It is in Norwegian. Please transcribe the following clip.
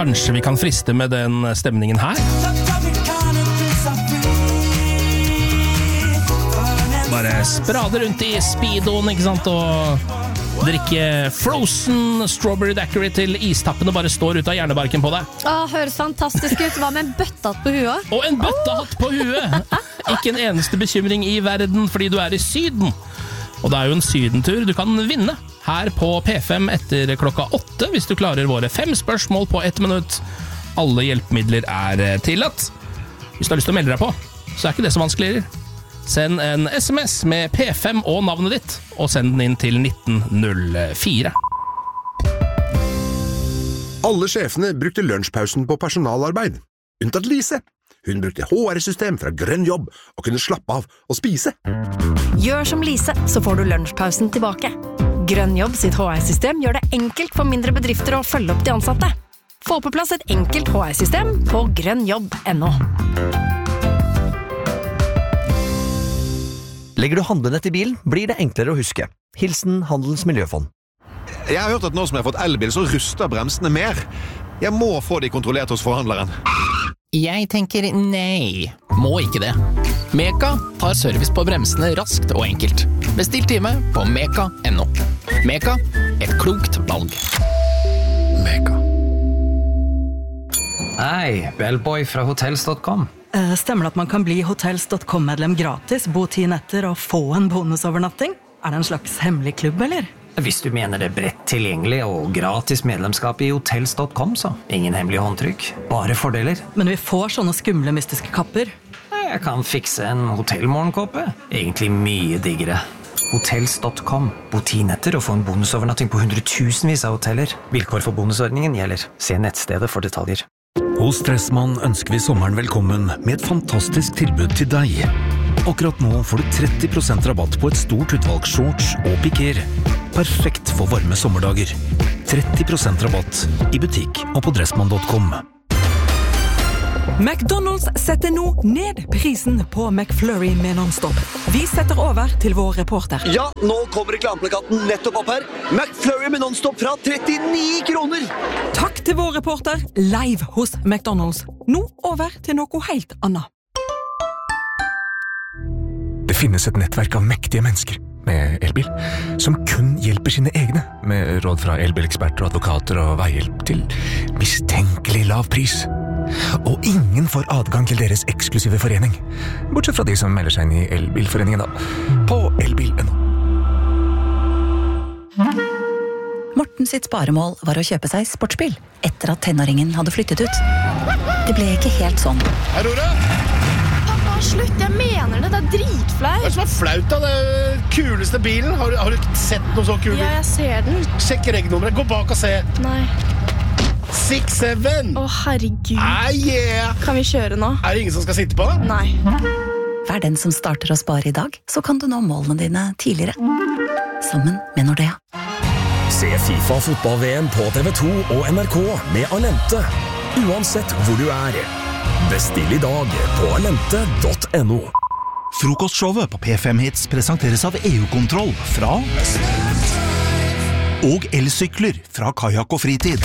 Kanskje vi kan friste med den stemningen her? Bare sprade rundt i speedoen, ikke sant, og drikke frozen strawberry daiquiri til istappene bare står ut av hjernebarken på deg. Høres fantastisk ut. Hva med en bøttehatt på huet? Og en bøttehatt på huet! Ikke en eneste bekymring i verden fordi du er i Syden. Og det er jo en sydentur du kan vinne her på P5 etter klokka 8 hvis du klarer våre 5 spørsmål på 1 minutt. Alle hjelpemidler er tillatt. Hvis du har lyst til å melde deg på, så er ikke det så vanskeligere. Send en SMS med P5 og navnet ditt, og send den inn til 1904. Alle sjefene brukte lunsjpausen på personalarbeid. Unntatt Lise. Hun brukte HR-system fra Grønn Jobb og kunne slappe av og spise. Gjør som Lise, så får du lunsjpausen tilbake. Grønn Jobb sitt HR-system gjør det enkelt for mindre bedrifter å følge opp de ansatte. Få på plass et enkelt HR-system på grønnjobb.no. Legger du handlenett i bilen, blir det enklere å huske. Hilsen Handelens Miljøfond. Jeg har hørt at nå som jeg har fått elbil, så ruster bremsene mer. Jeg må få de kontrollert hos forhandleren. Jeg tenker nei, må ikke det. Meka tar service på bremsene raskt og enkelt. Bestill time på meka.no. Meka, et klokt valg. Meka. Hei, Bellboy fra hotels.com. Stemmer det at man kan bli hotels.com-medlem gratis, bo 10 netter og få en bonusovernatting? Er det en slags hemmelig klubb, eller? Hvis du mener det bredt tilgjengelig og gratis medlemskap i hotels.com, så ingen hemmelig håndtrykk, bare fordeler. Men vi får sånne skumle mystiske kapper. Jeg kan fikse en hotellmorgenkåpe. Egentlig mye diggere. Hotels.com. Bo 10 netter og få en bonusovernatting på 100,000 av hoteller. Vilkår for bonusordningen gjelder. Se nettstedet for detaljer. Hos Dressmann ønsker vi sommeren velkommen med et fantastisk tilbud til deg. Akkurat nå får du 30% rabatt på et stort utvalg shorts og piker. Perfekt for varme sommerdager. 30% rabatt i butikk og på dressmann.com. McDonald's setter nå ned prisen på McFlurry med non-stop. Vi setter over til vår reporter. Ja, nå kommer reklameplakaten nettopp opp her. McFlurry med non-stop fra 39 kroner. Takk til vår reporter, live hos McDonald's. Nå over til noe helt annet. Det finnes et nettverk av mektige mennesker med elbil, som kun hjelper sine egne, med råd fra elbileksperter og advokater og veihjelp til mistenkelig lav pris. Og ingen får adgang til deres eksklusive forening, bortsett fra de som melder seg inn i elbilforeningen da, på elbil.no. Morten sitt sparemål var å kjøpe seg sportsbil, etter at tenåringen hadde flyttet ut. Det ble ikke helt sånn. Aurora! Pappa, slutt, jeg mener det, det er dritflaut. Hva er det som er flaut da? Det er den kuleste bilen. Har du ikke sett noe så kul bil? Ja, jeg ser den. Sjekk regnummeret, gå bak og se. Nei. 6-7. Å, herregud. Yeah. Kan vi kjøre nå? Er det ingen som skal sitte på? Nei. Vær den som starter å spare i dag, så kan du nå målene dine tidligere. Sammen med Nordea. Se FIFA fotball-VM på TV2 og NRK med Alente. Uansett hvor du er. Bestill i dag på alente.no. Frokostshowet på P5 Hits presenteres av EU-kontroll fra og elsykler fra Kajak og Fritid.